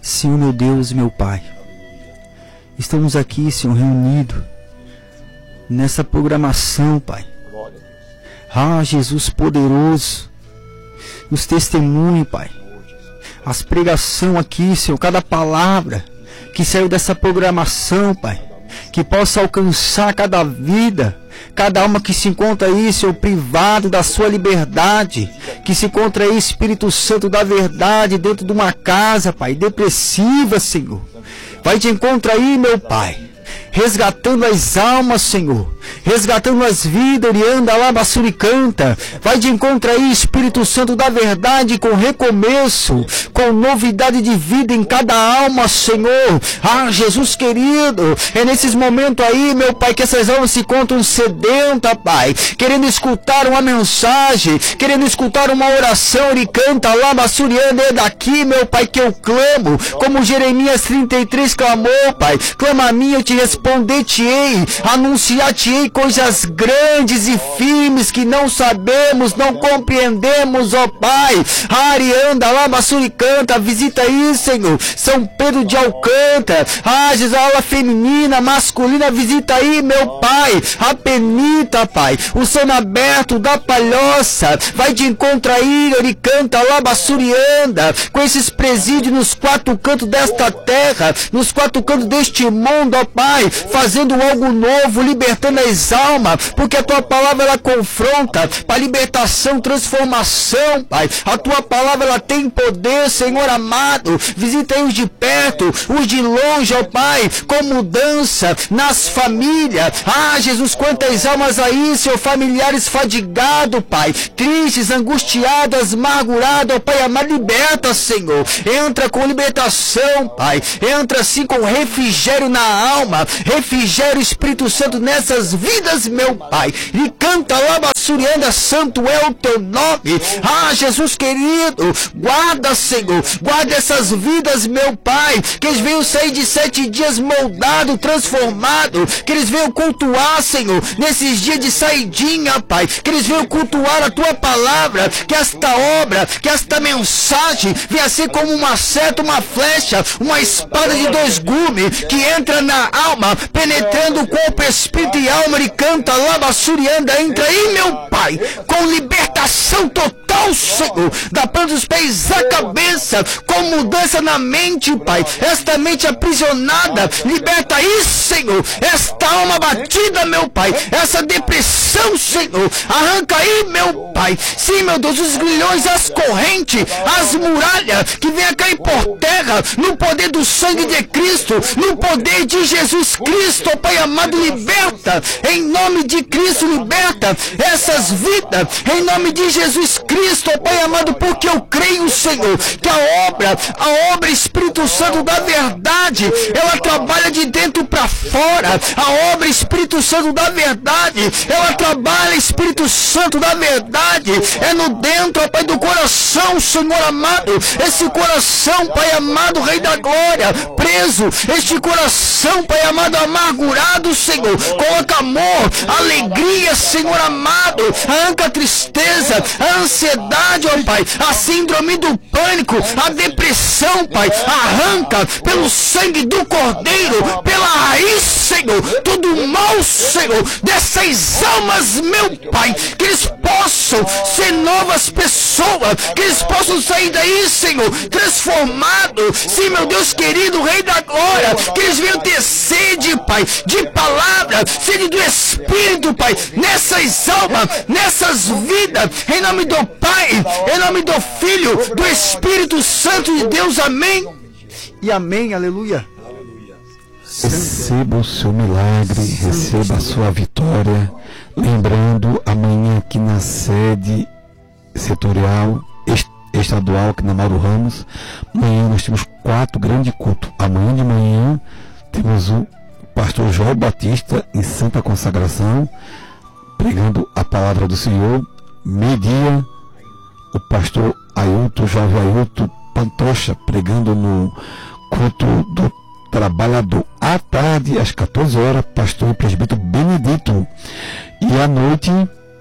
Senhor meu Deus e meu Pai, estamos aqui, Senhor, reunidos nessa programação, Pai. Ah, Jesus poderoso, os testemunhos, Pai, as pregações aqui, Senhor, cada palavra que saiu dessa programação, Pai, que possa alcançar cada vida, cada alma que se encontra aí, Senhor, privado da sua liberdade, que se encontra aí, Espírito Santo da verdade, dentro de uma casa, Pai, depressiva, Senhor. Vai de encontro aí, meu Pai, resgatando as almas, Senhor, resgatando as vidas, Orianda lá, Bassuricanta. Vai de encontro aí, Espírito Santo da verdade, com recomeço, com novidade de vida em cada alma, Senhor. Ah, Jesus querido, é nesses momentos aí, meu Pai, que essas almas se encontram sedentas, Pai, querendo escutar uma mensagem, querendo escutar uma oração, Oricanta lá, Bassurianda. É daqui, meu Pai, que eu clamo, como Jeremias 33 clamou, Pai. Clama a mim, eu te responder-te-ei, anunciar-te-ei coisas grandes e firmes que não sabemos, não compreendemos, ó Pai. Arianda lá, Bassuricanta, visita aí, Senhor, São Pedro de Alcântara. Ah, Jesus, a aula feminina, masculina, visita aí, meu Pai. A Penita, Pai, o sono aberto da Palhoça. Vai de encontro aí, Oricanta lá, Bassurianda, com esses presídios nos quatro cantos desta terra, nos quatro cantos deste mundo, ó Pai, fazendo algo novo, libertando as almas, porque a tua palavra ela confronta para libertação, transformação, Pai. A tua palavra ela tem poder, Senhor amado. Visita aí os de perto, os de longe, ó Pai, com mudança nas famílias. Ah, Jesus, quantas almas aí, Senhor, familiares fadigados, Pai, tristes, angustiadas, amarguradas, ó Pai amado, liberta, Senhor. Entra com libertação, Pai. Entra assim com refrigério na alma, refrigério, Espírito Santo, nessas vidas, meu Pai. E canta lá, Bassurianda, santo é o teu nome. Ah, Jesus querido, guarda, Senhor, guarda essas vidas, meu Pai, que eles venham sair de 7 dias moldado, transformado, que eles venham cultuar, Senhor, nesses dias de saidinha, Pai, que eles venham cultuar a tua palavra, que esta obra, que esta mensagem venha ser como uma seta, uma flecha, uma espada de 2 gumes, que entra na alma, penetrando o corpo, espírito e alma. E canta lá, Bassurianda, entra aí, meu Pai, com libertação total, Senhor, da planta dos pés à cabeça, com mudança na mente, Pai, esta mente aprisionada, liberta aí, Senhor, esta alma batida, meu Pai, essa depressão, Senhor, arranca aí, meu Pai, sim, meu Deus, os grilhões, as correntes, as muralhas, que venha cair por terra, no poder do sangue de Cristo, no poder de Jesus Cristo, Pai amado, liberta, em nome de Cristo, liberta essas vidas, em nome de Jesus Cristo, Pai amado, porque eu creio, Senhor, que a obra Espírito Santo da verdade, ela trabalha de dentro para fora. A obra Espírito Santo da verdade, ela trabalha, Espírito Santo da verdade, é no dentro, ó Pai, do coração, Senhor amado, esse coração, Pai amado, Rei da Glória, preso, este coração, Pai amado, amargurado, Senhor, coloca amor, alegria, Senhor amado, arranca a tristeza, a ansiedade, ó Pai, a síndrome do pânico, a depressão, Pai, arranca pelo sangue do Cordeiro, pela raiz, Senhor, todo o mal, Senhor, dessas almas, meu Pai, que eles possam ser novas pessoas, que eles possam sair daí, Senhor, transformados, sim, meu Deus querido, Rei da Glória, que eles venham ter sede, Pai, de palavra, sede do Espírito, Pai, nessas almas, nessas vidas, em nome do Pai, em nome do Filho, do Espírito Santo de Deus, amém e amém, aleluia. Receba o seu milagre, receba a sua vitória. Lembrando, amanhã aqui na sede setorial, estadual, aqui na Mauro Ramos, amanhã nós temos 4 grandes cultos. Amanhã de manhã temos o pastor João Batista em Santa Consagração, pregando a palavra do Senhor. Meio-dia, o pastor Ailton, jovem Ailton Pantocha, pregando no culto do trabalhador. À tarde, às 14 horas, pastor e presbítero Benedito. E à noite,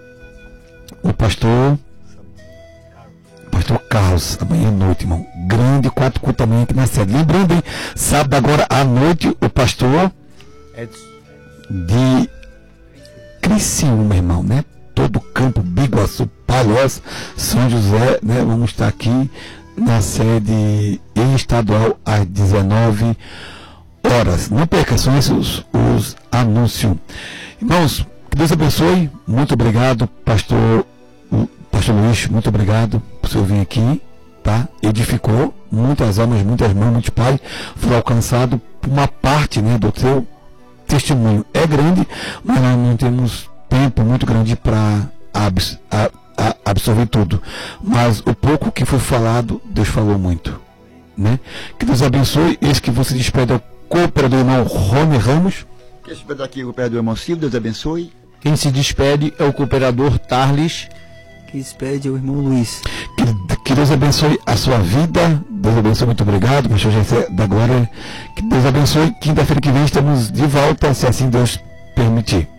o pastor Carlos, amanhã à noite, irmão. Grande 4 cultos volta amanhã aqui na sede. Lembrando, hein, sábado agora à noite, o pastor de Criciúma, irmão, né? Todo o campo, Biguaçu, Palhoça, São José, né? Vamos estar aqui na sede estadual às 19 horas. Não perca, são esses os anúncios. Irmãos, que Deus abençoe. Muito obrigado, pastor Luiz, muito obrigado por você vir aqui, tá? Edificou muitas almas, muitas mãos, muitos pais, foi alcançado por uma parte, né, do seu testemunho. É grande, mas nós não temos tempo muito grande para absorver tudo. Mas o pouco que foi falado, Deus falou muito, né? Que Deus abençoe. Esse que você despede ao cooperador irmão Rony Ramos. Quem se despede aqui é o cooperador irmão Silvio, Deus abençoe. Quem se despede é o cooperador Tarles. Quem se despede é o irmão Luiz. Que Deus abençoe a sua vida. Deus abençoe, muito obrigado. Pastor José da Glória. Que Deus abençoe. Quinta-feira que vem estamos de volta, se assim Deus permitir.